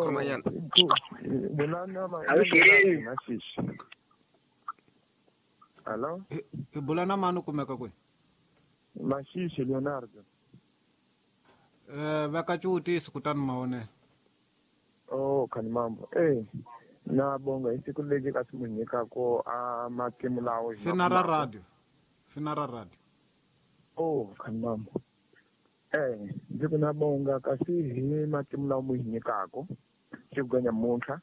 khoma yana bulana ma mashishi. Hello? Bulana manu kumeka kwe? Mashishi Leonardo. Veka chuti sikutani maone. Oh, kani mambo. Na bonga isiku legi kasimunyika ko matimu lao. Finara radio. Oh, kani mambo. Ndiku na bonga kasi matimu lao muhinyika ko. Chiganya muncha.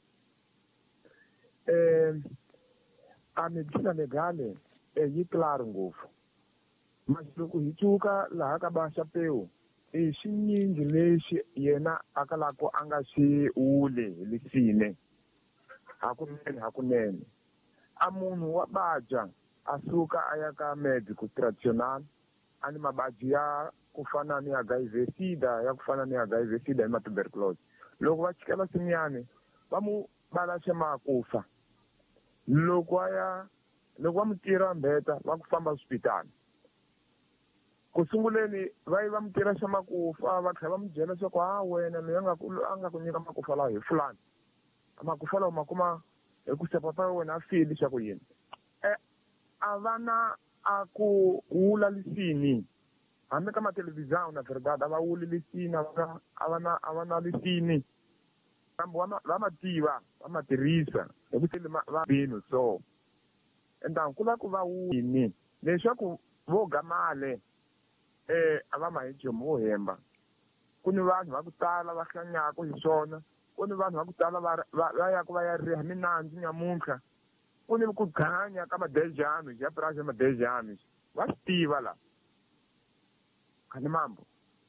A medicina legale yi claro ngufu. Mas loko hi cuka laha ka ba xapeu i xinyingi lexi yena a kalaka a nga xi ule hi lisine hakunene a munhu wa badya a suka a ya ka medical traditional a ni mabadyi ya ku fana ni ya gaivesida hi matuberculosis loko va chikela swin'wani va mu bala xemakufa loko va mu tirha mbheta va ku famba swipitani ku sunguleni va mu tirha xamakufa va tlhela va mu byela leswaku wena loyi a nga ku nyika makufa lawa hi fulani makufa lawa ma kuma hi ku sepapa ya wena a fili xa ku yini a va na a ku wula lisini hambi ka mathelevhizini na verdad a va wuli lisini a va na lisini kambe va ma tiva va ma tirhisa hi ku tele va bino so endan ku la ku va wini leswaku vo gamale a va ma hi nchumu wo hemba ku ni vanhu va ku tala va hlanyaka hi swona ku ni vanhu va ku tala va ya ku va ya riha minandzu nyamuntlha ku ni ku ganya ka madejano ya purasi madejano va swi tiva la khani mambo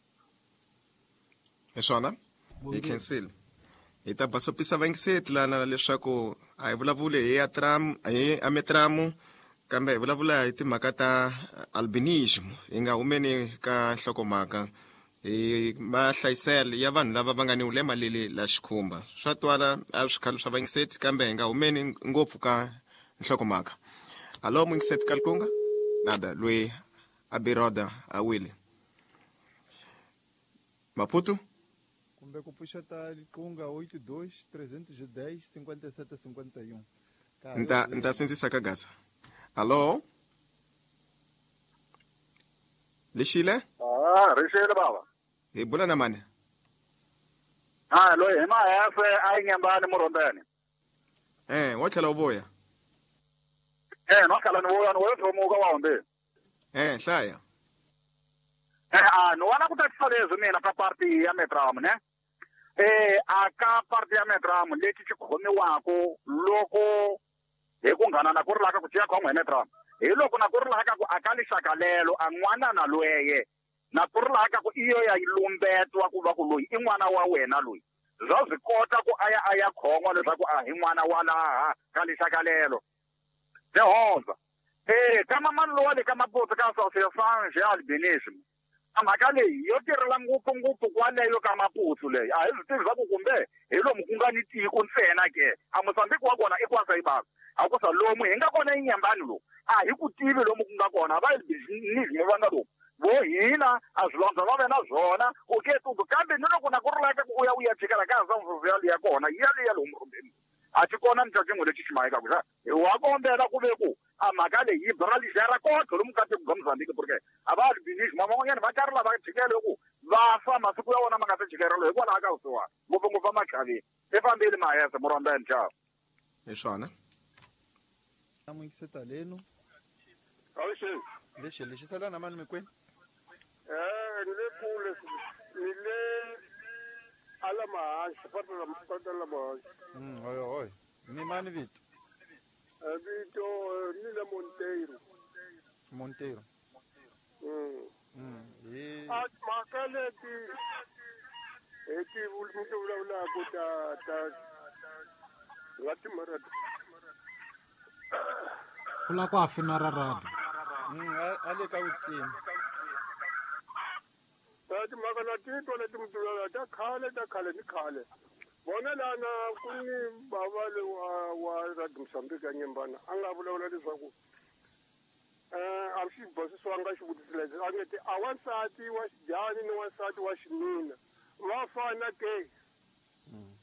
hi swona hi cancel hi ta basopisa vangiseti lana leswaku a hi vulavule hi ametramu kambe hi vulavula hi timhaka ta albinism hi nga humeni ka nhlokomhaka hi mahlayiselo ya vanhu lava va nga ni ulema leli la xikhumba swa twala a swikhalo swa vangiseti kambe hi nga humeni ngopfu ka nhlokomhaka alo mungiseti kalkunga nada loyi a biroda a wile Maputo kumbe ku puxeta liqunga 82 310 57 51 nta sindzisa ka gasa alo lexile rixile baba hi bula na mani loyi hi mahefe a yi nyambani murhombeni wo tlhela u vuya no tlhela ni vuya ni wo thomuka wa hombeni hlaya ni vona ku tatisa leswi mina ka parti ya Metram ne a ka parti ya Metram lexi xi khomiwako loko hi ku nghana na ku ri laka ku chiya khomwe Metram hi loko na ku ri laka ku aka lixakalelo a n'wana na lweye na ku ri laka ku iyo ya lumbetwa ku va ku loyi i n'wana wa wena loyi bya byi kota ku a ya khomwa leswaku a hi n'wana wa laha ka lixakalelo Jehova kama mani lowa le ka Maputo ka association ya albinism mhaka leyi yo tirhela ngopfungopfu kwaleyo ka Maputo leyi a hi swi tivi swa ku kumbe hi lomu ku nga ni tiko ntsena ke a Mozambique wa kona i kwasa yi bava a ku sa lomu hi nga kona inyambani lowu a hi ku tivi lomu ku nga kona va albinism va nga lomu vo hina a swilondza va ve na zwona okay tutu kambe ni loko na ku ri laka ku u ya chikela ka Zamvuvyali ya kona ya lomu rhumbeni a ti kona ntsatsingo lexi xi mayeka kusa wa kombela ku ve ku a mhaka leyi yi bralisera kotlo lomu ka tiko ga Mozambique porque a va albinism van'wanyana va karhi lava chikele ku va fa masiku ya vona ma nga se chikerelo hikwalaho ka vusiwana ngopfungopfu va machaveni i fambile mahese murhombeni chao hi swona amuyiseta lenu awixi lexi lexisela na mani mikwenu ni le kule ni le ala mahansi pata la mahansi hoy ni mani vito vito ni le Monteiro mhaka leti ti vulavulaka ta nga timarati u lava ku hafinara radio a le ka vutima timhaka na titwa leti mutivula ta khale ni khale vona lana ku ni bava wa Radio Mozambique ya Nyembana a nga vulavula leswaku a swi bosisiwanga xivutiso lexi a nge ti a wansati wa xidiyani ni wansati wa xinuna va fana ke